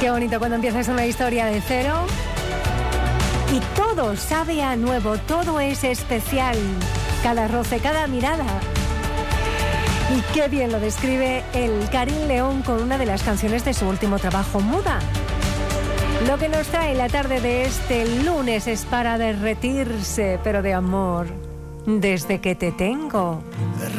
Qué bonito cuando empiezas una historia de cero y todo sabe a nuevo, todo es especial, cada roce, cada mirada. Y qué bien lo describe el Karim León con una de las canciones de su último trabajo, Muda. Lo que nos trae la tarde de este lunes es para derretirse, pero de amor, desde que te tengo.